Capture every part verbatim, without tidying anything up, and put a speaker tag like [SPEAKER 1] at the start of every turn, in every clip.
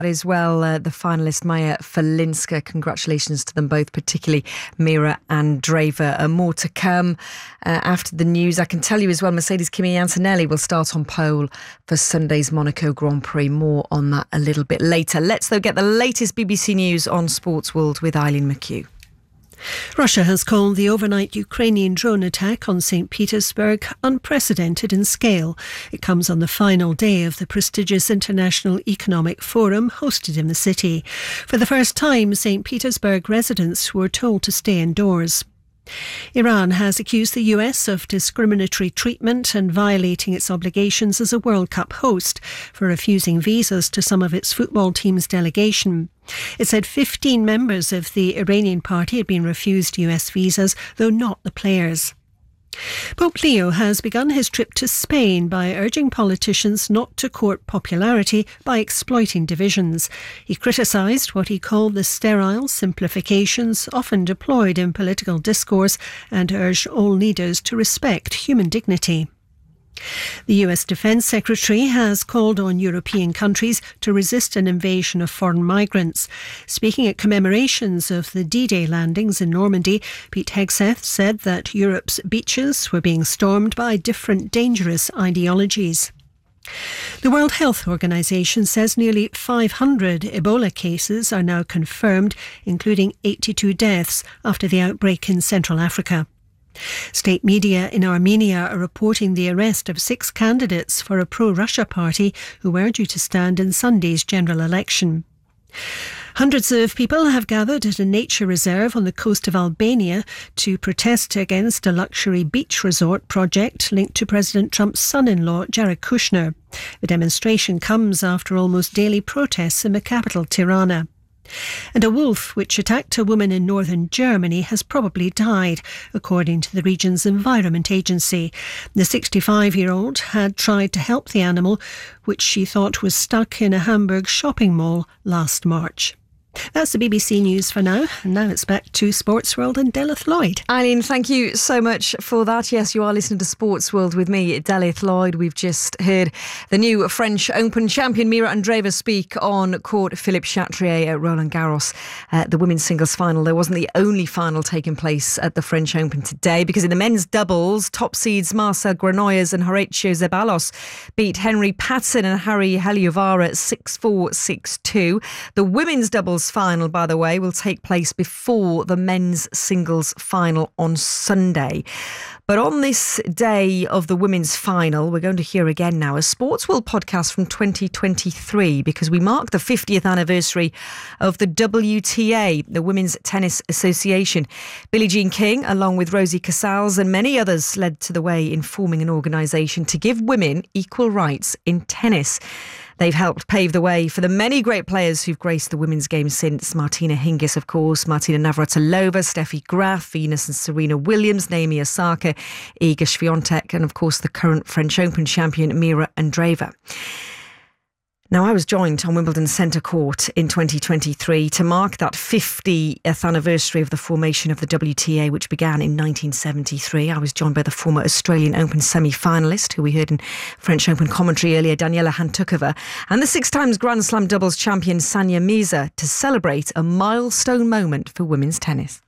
[SPEAKER 1] As well, uh, the finalist Maya Falinska. Congratulations to them both, particularly Mira Andreeva. Uh, more to come uh, after the news. I can tell you as well, Mercedes Kimi Antonelli will start on pole for Sunday's Monaco Grand Prix. More on that a little bit later. Let's though get the latest B B C News on Sports World with Eileen McHugh.
[SPEAKER 2] Russia has called the overnight Ukrainian drone attack on Saint Petersburg unprecedented in scale. It comes on the final day of the prestigious International Economic Forum hosted in the city. For the first time, Saint Petersburg residents were told to stay indoors. Iran has accused the U S of discriminatory treatment and violating its obligations as a World Cup host for refusing visas to some of its football team's delegation. It said fifteen members of the Iranian party had been refused U S visas, though not the players. Pope Leo has begun his trip to Spain by urging politicians not to court popularity by exploiting divisions. He criticised what he called the sterile simplifications often deployed in political discourse and urged all leaders to respect human dignity. The U S Defence Secretary has called on European countries to resist an invasion of foreign migrants. Speaking at commemorations of the D-Day landings in Normandy, Pete Hegseth said that Europe's beaches were being stormed by different dangerous ideologies. The World Health Organization says nearly five hundred Ebola cases are now confirmed, including eighty-two deaths after the outbreak in Central Africa. State media in Armenia are reporting the arrest of six candidates for a pro-Russia party who were due to stand in Sunday's general election. Hundreds of people have gathered at a nature reserve on the coast of Albania to protest against a luxury beach resort project linked to President Trump's son-in-law, Jared Kushner. The demonstration comes after almost daily protests in the capital, Tirana. And a wolf which attacked a woman in northern Germany has probably died, according to the region's Environment Agency. The sixty-five-year-old had tried to help the animal, which she thought was stuck in a Hamburg shopping mall last March. That's the B B C News for now. And now it's back to Sports World and Delith Lloyd.
[SPEAKER 1] Eileen, thank you so much for that. Yes, you are listening to Sports World with me, Delith Lloyd. We've just heard the new French Open champion Mira Andreeva speak on court Philippe Chatrier at Roland Garros. Uh, the women's singles final, there wasn't the only final taking place at the French Open today, because in the men's doubles, top seeds Marcel Granollers and Horacio Zeballos beat Henry Patton and Harry Heliovara six four, six two. The women's doubles final, by the way, will take place before the men's singles final on Sunday. But on this day of the women's final, we're going to hear again now a Sports World podcast from twenty twenty-three, because we mark the fiftieth anniversary of the W T A, the Women's Tennis Association. Billie Jean King, along with Rosie Casals and many others, led to the way in forming an organisation to give women equal rights in tennis. They've helped pave the way for the many great players who've graced the women's game since. Martina Hingis, of course, Martina Navratilova, Steffi Graf, Venus and Serena Williams, Naomi Osaka, Iga Swiatek, and of course the current French Open champion Mira Andreeva. Now, I was joined on Wimbledon Centre Court in twenty twenty-three to mark that fiftieth anniversary of the formation of the W T A, which began in nineteen seventy-three. I was joined by the former Australian Open semi-finalist, who we heard in French Open commentary earlier, Daniela Hantuchova, and the six times Grand Slam doubles champion Sania Mirza, to celebrate a milestone moment for women's tennis.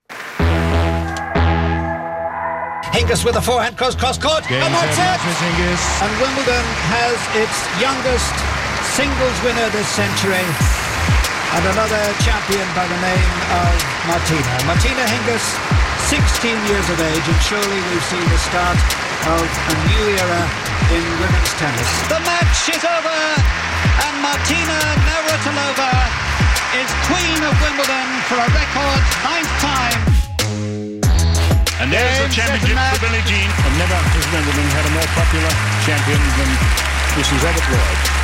[SPEAKER 3] Hingis with a forehand cross, cross court,
[SPEAKER 4] Game
[SPEAKER 3] and that's it!
[SPEAKER 4] And
[SPEAKER 3] Wimbledon has its youngest singles winner this century, and another champion by the name of Martina. Martina Hingis, sixteen years of age, and surely we've seen the start of a new era in women's tennis. The match is over, and Martina Navratilova is Queen of Wimbledon for a record ninth time.
[SPEAKER 4] And there's the championship for Billie Jean. And never has Wimbledon had a more popular champion than Missus Evert Lloyd.